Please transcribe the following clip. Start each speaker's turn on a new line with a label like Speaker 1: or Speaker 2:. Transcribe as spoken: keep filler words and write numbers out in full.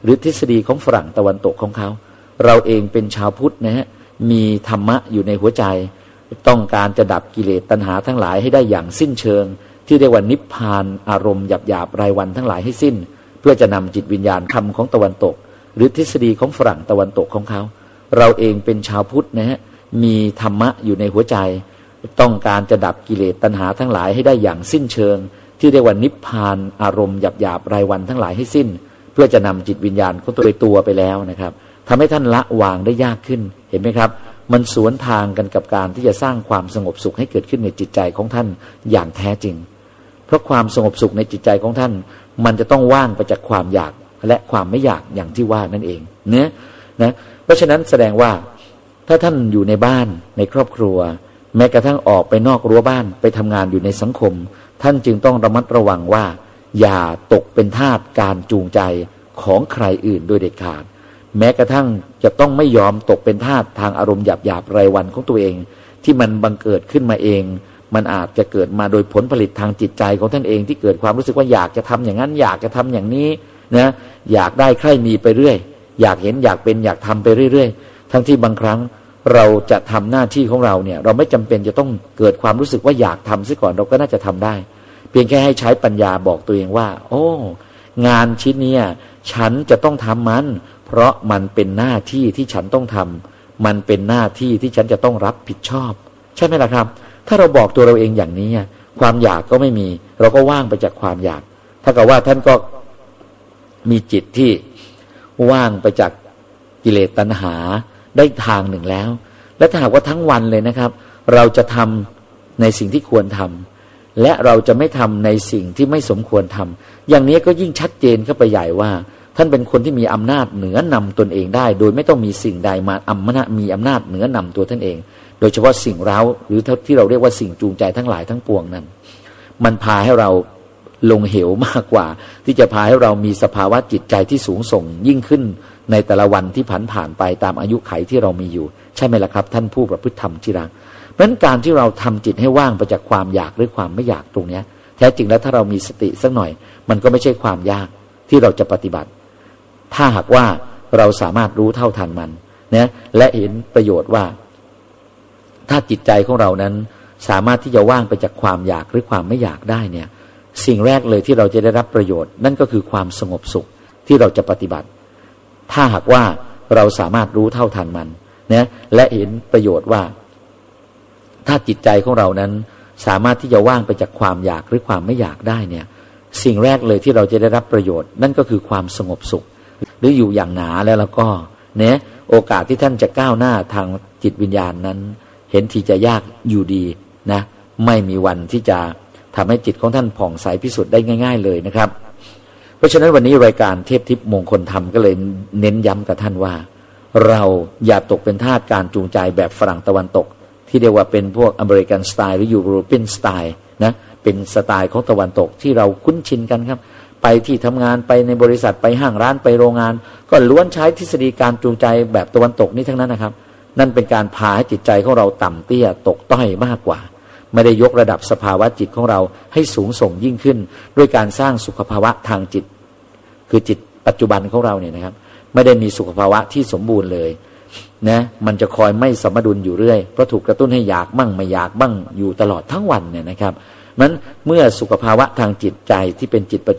Speaker 1: หรือทฤษฎีของฝรั่งตะวันตกของเขาเราเองเป็นชาวพุทธนะฮะมีธรรมะอยู่ในหัวใจต้องการจะดับกิเลสตัณหาทั้งหลายให้ได้อย่างสิ้นเชิงที่เรียกว่านิพพานอารมณ์หยาบๆรายวันทั้งหลายให้สิ้นเพื่อจะนำจิตวิญญาณคำของตะวันตกหรือทฤษฎีของฝรั่งตะวันตกของเขาเราเองเป็นชาวพุทธนะฮะมีธรรมะอยู่ในหัวใจต้องการจะดับกิเลสตัณหาทั้งหลายให้ได้อย่างสิ้นเชิงที่เรียกว่านิพพานอารมณ์หยาบๆรายวันทั้งหลายให้สิ้นเพื่อจะนำจิตวิญญาณของตัวตัวไปแล้วนะครับทำให้ท่านละวางได้ยากขึ้นเห็นไหมครับมันสวนทางกันกับการที่จะสร้างความสงบสุขให้เกิดขึ้นในจิตใจของท่านอย่างแท้จริงเพราะความสงบสุขในจิตใจของท่านมันจะต้องว่างไปจากความอยากและความไม่อยากอย่างที่ว่านั่นเองเนะนะเพราะฉะนั้นแสดงว่าถ้าท่านอยู่ในบ้านในครอบครัวแม้กระทั่งออกไปนอกรั้วบ้านไปทำงานอยู่ในสังคมท่านจึงต้องระมัดระวังว่าอย่าตกเป็นทาสการจูงใจของใครอื่นโดยเด็ดขาดแม้กระทั่งจะต้องไม่ยอมตกเป็นทาสทางอารมณ์หยาบๆรายวันของตัวเองที่มันบังเกิดขึ้นมาเองมันอาจจะเกิดมาโดยผลผลิตทางจิตใจของท่านเองที่เกิดความรู้สึกว่าอยากจะทำอย่างนั้นอยากจะทำอย่างนี้นะอยากได้ใคร่มีไปเรื่อยอยากเห็นอยากเป็นอยากทำไปเรื่อยๆทั้งที่บางครั้งเราจะทำหน้าที่ของเราเนี่ยเราไม่จำเป็นจะต้องเกิดความรู้สึกว่าอยากทำซะก่อนเราก็น่าจะทำได้เพียงแค่ให้ใช้ปัญญาบอกตัวเองว่าโอ้งานชิ้นนี้ฉันจะต้องทำมันเพราะมันเป็นหน้าที่ที่ฉันต้องทำมันเป็นหน้าที่ที่ฉันจะต้องรับผิดชอบใช่ไหมล่ะครับถ้าเราบอกตัวเราเองอย่างนี้ความอยากก็ไม่มีเราก็ว่างไปจากความอยากถ้ากับว่าท่านก็มีจิตที่ว่างไปจากกิเลสตัณหาได้ทางหนึ่งแล้วและถ้าหากว่าทั้งวันเลยนะครับเราจะทำในสิ่งที่ควรทำและเราจะไม่ทำในสิ่งที่ไม่สมควรทำอย่างนี้ก็ยิ่งชัดเจนเข้าไปใหญ่ว่าท่านเป็นคนที่มีอำนาจเหนือนำตนเองได้โดยไม่ต้องมีสิ่งใดมาอำนาจมีอำนาจเหนือนำตัวท่านเองโดยเฉพาะสิ่งเร้าหรือที่เราเรียกว่าสิ่งจูงใจทั้งหลายทั้งปวงนั้นมันพาให้เราลงเหวมากกว่าที่จะพาให้เรามีสภาวะจิตใจที่สูงส่งยิ่งขึ้นในแต่ละวันที่ผ่านผ่านไปตามอายุไขที่เรามีอยู่ใช่ไหมล่ะครับท่านผู้ประพฤติธรรมที่รักเพราะฉะนั้นการที่เราทำจิตให้ว่างไปจากความอยากหรือความไม่อยากตรงนี้แท้จริงแล้วถ้าเรามีสติสักหน่อยมันก็ไม่ใช่ความยากที่เราจะปฏิบัติถ้าหากว่าเราสามารถรู้เท่าทันมันนะและเห็นประโยชน์ว่าถ้าจิตใจของเรานั้นสามารถที่จะว่างไปจากความอยากหรือความไม่อยากได้เนี่ยสิ่งแรกเลยที่เราจะได้รับประโยชน์นั่นก็คือความสงบสุขที่เราจะปฏิบัติถ้าหากว่าเราสามารถรู้เท่าทันมันนะและเห็นประโยชน์ว่าถ้าจิตใจของเรานั้นสามารถที่จะว่างไปจากความอยากหรือความไม่อยากได้เนี่ยสิ่งแรกเลยที่เราจะได้รับประโยชน์นั่นก็คือความสงบสุขหรืออยู่อย่างหนาแล้วแล้วก็เนี่ยโอกาสที่ท่านจะก้าวหน้าทางจิตวิญญาณนั้นเห็นทีจะยากอยู่ดีนะไม่มีวันที่จะทำให้จิตของท่านผ่องใสพิสุทธิ์ได้ง่ายๆเลยนะครับเพราะฉะนั้นวันนี้รายการเทพทิพย์มงคลธรรมก็เลยเน้นย้ำกับท่านว่าเราอย่าตกเป็นทาสการจูงใจแบบฝรั่งตะวันตกที่เรียกว่าเป็นพวกอเมริกันสไตล์หรือยูโรเปียนสไตล์นะเป็นสไตล์ของตะวันตกที่เราคุ้นชินกันครับไปที่ทำงานไปในบริษัทไปห้างร้านไปโรงงานก็ล้วนใช้ทฤษฎีการจูงใจแบบตะวันตกนี้ทั้งนั้นนะครับนั่นเป็นการพาให้จิตใจของเราต่ำเตี้ยตกต้อยมากกว่าไม่ได้ยกระดับสภาวะจิตของเราให้สูงส่งยิ่งขึ้นด้วยการสร้างสุขภาวะทางจิตคือจิตปัจจุบันของเราเนี่ยนะครับไม่ได้มีสุขภาวะที่สมบูรณ์เลยนะมันจะคอยไม่สมดุลอยู่เรื่อยเพราะถูกกระตุ้นให้อยากมั่งไม่อยากบ้างอยู่ตลอดทั้งวันเนี่ยนะครับนั้นเมื่อสุขภาวะทางจิตใจที่เป็นจิตปัจจุ